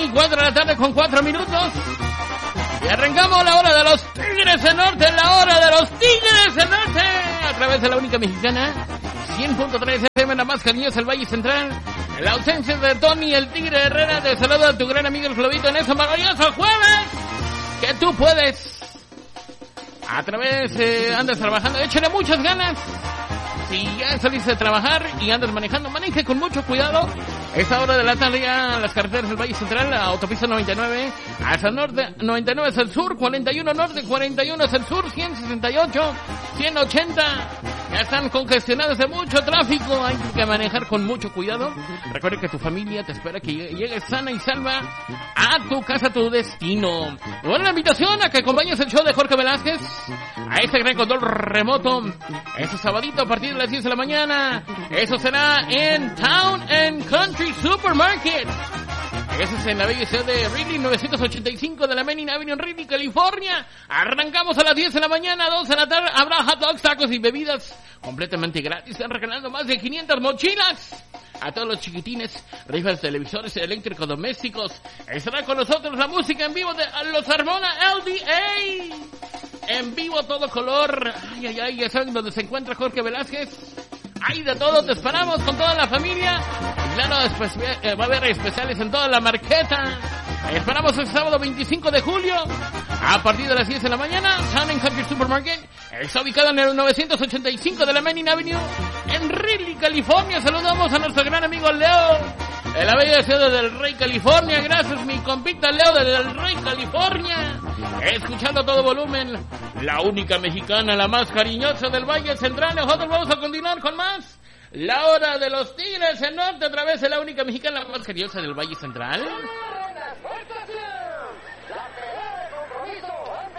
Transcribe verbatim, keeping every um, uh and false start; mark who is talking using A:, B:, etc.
A: Sí, cuatro de la tarde con cuatro minutos. Y arrancamos la hora de los Tigres del Norte, la hora de los Tigres del Norte. A través de la única mexicana, cien punto tres F M, la más cariñosa del Valle Central. En la ausencia de Tony, el Tigre Herrera, te saluda a tu gran amigo el Globito en ese maravilloso jueves. Que tú puedes. A través, eh, andas trabajando, échale muchas ganas. Si ya saliste de trabajar y andas manejando, maneje con mucho cuidado. Esta hora de la tarde ya las carreteras del Valle Central, la autopista noventa y nueve, hacia el norte, noventa y nueve hacia el sur, cuarenta y uno norte, cuarenta y uno hacia el sur, ciento sesenta y ocho, ciento ochenta. Ya están congestionados de mucho tráfico, hay que manejar con mucho cuidado. Recuerda que tu familia te espera que llegues sana y salva a tu casa, a tu destino. Y bueno, la invitación a que acompañes el show de Jorge Velázquez a este gran control remoto este sabadito a partir de las diez de la mañana. Eso será en Town and Country Supermarket. Eso es en la bella ciudad de Reading, novecientos ochenta y cinco de la Main Avenue en Reading, California. Arrancamos a las diez de la mañana, dos de la tarde. Habrá hot dogs, tacos y bebidas completamente gratis. Están regalando más de quinientas mochilas a todos los chiquitines. Rifas, televisores, electrodomésticos. Estará con nosotros la música en vivo de Los Armona L D A. En vivo, todo color. Ay, ay, ay, ya saben dónde se encuentra Jorge Velázquez. Hay de todo, te esperamos con toda la familia. Y claro, después eh, va a haber especiales en toda la marqueta. Esperamos el sábado veinticinco de julio a partir de las diez de la mañana. Town and Country Supermarket está ubicado en el novecientos ochenta y cinco de la Main Avenue en Reading, California. Saludamos a nuestro gran amigo Leo de la bella ciudad del Rey, California. Gracias, mi compita Leo del Rey, California. Escuchando a todo volumen, la única mexicana, la más cariñosa del Valle Central. Nosotros vamos a continuar con más. La hora de los Tigres del Norte a través de la única mexicana, la más cariñosa del Valle Central.